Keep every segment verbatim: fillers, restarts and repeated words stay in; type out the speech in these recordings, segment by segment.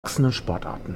wachsenden Sportarten.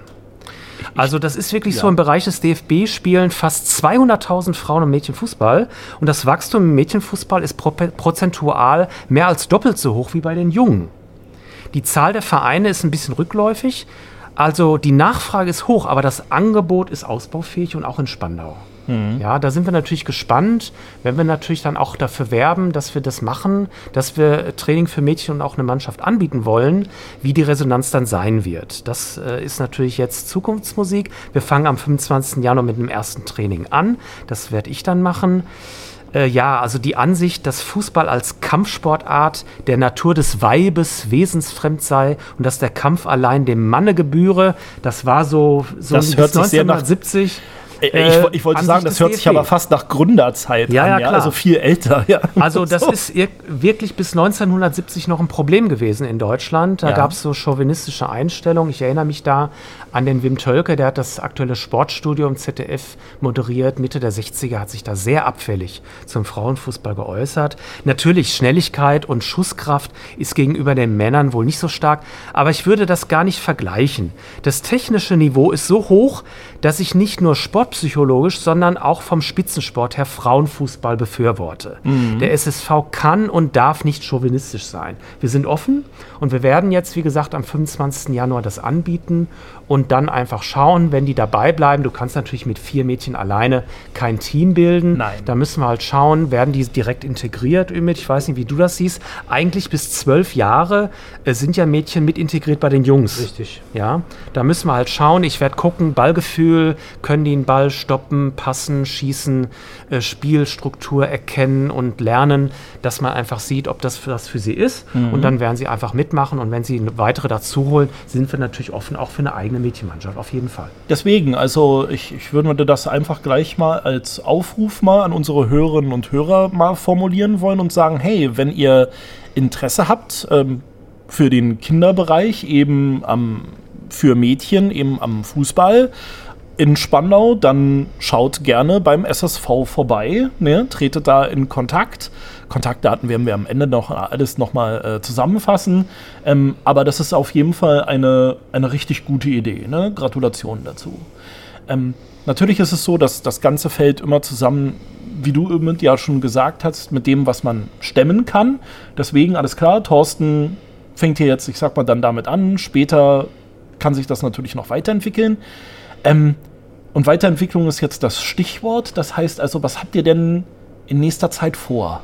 Also das ist wirklich ja. so im Bereich des D F B spielen fast zweihunderttausend Frauen im Mädchenfußball und das Wachstum im Mädchenfußball ist pro- prozentual mehr als doppelt so hoch wie bei den Jungen. Die Zahl der Vereine ist ein bisschen rückläufig, also die Nachfrage ist hoch, aber das Angebot ist ausbaufähig und auch in Spandau. Mhm. Ja, da sind wir natürlich gespannt, wenn wir natürlich dann auch dafür werben, dass wir das machen, dass wir Training für Mädchen und auch eine Mannschaft anbieten wollen, wie die Resonanz dann sein wird. Das äh, ist natürlich jetzt Zukunftsmusik. Wir fangen am fünfundzwanzigsten Januar mit dem ersten Training an. Das werde ich dann machen. Äh, ja, also die Ansicht, dass Fußball als Kampfsportart der Natur des Weibes wesensfremd sei und dass der Kampf allein dem Manne gebühre, das war so, so das hört sich neunzehnhundertsiebzig. Sehr nach Ich, ich wollte sagen, das hört sich aber fast nach Gründerzeit ja, an, ja, ja, klar. Also viel älter. Ja. Also das so. ist wirklich bis neunzehnhundertsiebzig noch ein Problem gewesen in Deutschland. Da ja. gab es so chauvinistische Einstellungen. Ich erinnere mich da an den Wim Tölke, der hat das aktuelle Sportstudio im Z D F moderiert. Mitte der sechziger hat sich da sehr abfällig zum Frauenfußball geäußert. Natürlich, Schnelligkeit und Schusskraft ist gegenüber den Männern wohl nicht so stark, aber ich würde das gar nicht vergleichen. Das technische Niveau ist so hoch, dass ich nicht nur sportpsychologisch, sondern auch vom Spitzensport her Frauenfußball befürworte. Mhm. Der S S V kann und darf nicht chauvinistisch sein. Wir sind offen und wir werden jetzt, wie gesagt, am fünfundzwanzigsten Januar das anbieten und dann einfach schauen, wenn die dabei bleiben. Du kannst natürlich mit vier Mädchen alleine kein Team bilden. Nein. Da müssen wir halt schauen, werden die direkt integriert, Ümit? Ich weiß nicht, wie du das siehst. Eigentlich bis zwölf Jahre äh, sind ja Mädchen mit integriert bei den Jungs. Richtig. Ja, da müssen wir halt schauen. Ich werde gucken, Ballgefühl, können die einen Ball stoppen, passen, schießen, äh, Spielstruktur erkennen und lernen, dass man einfach sieht, ob das für, das für sie ist. Mhm. Und dann werden sie einfach mitmachen. Und wenn sie weitere dazu holen, sind wir natürlich offen, auch für eine eigene Mädchenmannschaft, auf jeden Fall. Deswegen, also ich, ich würde das einfach gleich mal als Aufruf mal an unsere Hörerinnen und Hörer mal formulieren wollen und sagen, hey, wenn ihr Interesse habt ähm, für den Kinderbereich, eben am, für Mädchen, eben am Fußball in Spandau, dann schaut gerne beim S S V vorbei, ne? Tretet da in Kontakt. Kontaktdaten werden wir am Ende noch alles nochmal äh, zusammenfassen. Ähm, aber das ist auf jeden Fall eine, eine richtig gute Idee. Ne? Gratulation dazu. Ähm, natürlich ist es so, dass das Ganze fällt immer zusammen, wie du eben ja schon gesagt hast, mit dem, was man stemmen kann. Deswegen, alles klar, Thorsten fängt hier jetzt, ich sag mal, dann damit an. Später kann sich das natürlich noch weiterentwickeln. Ähm, und Weiterentwicklung ist jetzt das Stichwort. Das heißt also, was habt ihr denn in nächster Zeit vor?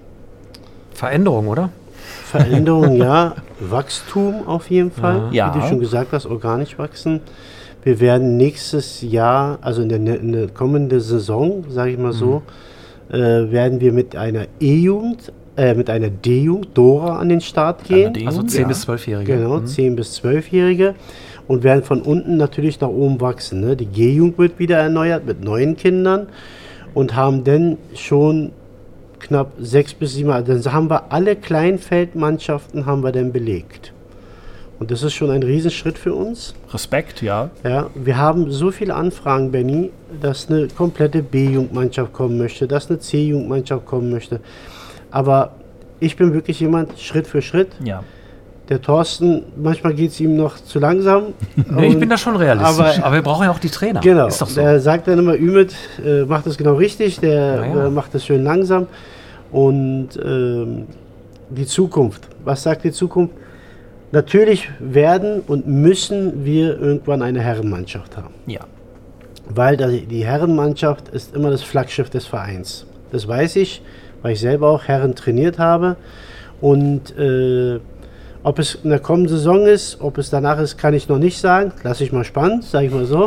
Veränderung, oder? Veränderung, ja. Wachstum auf jeden Fall. Ja. Wie du schon gesagt hast, organisch wachsen. Wir werden nächstes Jahr, also in der, in der kommenden Saison, sage ich mal so, mhm. äh, werden wir mit einer E-Jugend, äh, mit einer D-Jugend, Dora, an den Start gehen. Also zehn ja. bis zwölfjährige. Genau, mhm. zehn bis zwölfjährige. Und werden von unten natürlich nach oben wachsen. Ne? Die G-Jugend wird wieder erneuert mit neuen Kindern und haben dann schon knapp sechs bis sieben, dann haben wir alle Kleinfeldmannschaften haben wir dann belegt. Und das ist schon ein Riesenschritt für uns. Respekt, ja. Ja, wir haben so viele Anfragen, Benny, dass eine komplette B-Jugendmannschaft kommen möchte, dass eine C-Jugendmannschaft kommen möchte. Aber ich bin wirklich jemand, Schritt für Schritt. Ja. Der Thorsten, manchmal geht es ihm noch zu langsam. Nee, ich bin da schon realistisch. Aber, aber wir brauchen ja auch die Trainer. Genau. Ist doch so. Der sagt dann immer, Ümit äh, macht das genau richtig, der ja, ja. Äh, macht das schön langsam. Und ähm, die Zukunft. Was sagt die Zukunft? Natürlich werden und müssen wir irgendwann eine Herrenmannschaft haben. Ja. Weil die Herrenmannschaft ist immer das Flaggschiff des Vereins. Das weiß ich, weil ich selber auch Herren trainiert habe. Und äh, ob es in der kommenden Saison ist, ob es danach ist, kann ich noch nicht sagen. Lasse ich mal spannend, sage ich mal so.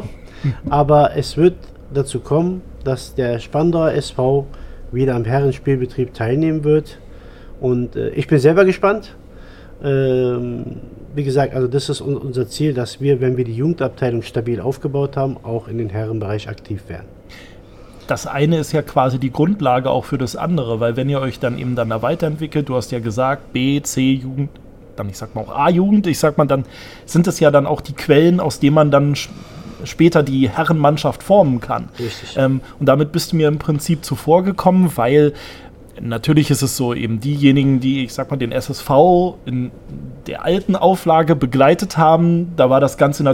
Aber es wird dazu kommen, dass der Spandauer S V wieder am Herrenspielbetrieb teilnehmen wird. Und äh, ich bin selber gespannt. Ähm, wie gesagt, also das ist un- unser Ziel, dass wir, wenn wir die Jugendabteilung stabil aufgebaut haben, auch in den Herrenbereich aktiv werden. Das eine ist ja quasi die Grundlage auch für das andere, weil wenn ihr euch dann eben dann da weiterentwickelt, du hast ja gesagt, B, C-Jugend, dann ich sag mal auch A-Jugend, ich sag mal, dann sind es ja dann auch die Quellen, aus denen man dann sch- später die Herrenmannschaft formen kann. Richtig. Ähm, und damit bist du mir im Prinzip zuvorgekommen, weil natürlich ist es so, eben diejenigen, die, ich sag mal, den S S V in der alten Auflage begleitet haben, da war das Ganze natürlich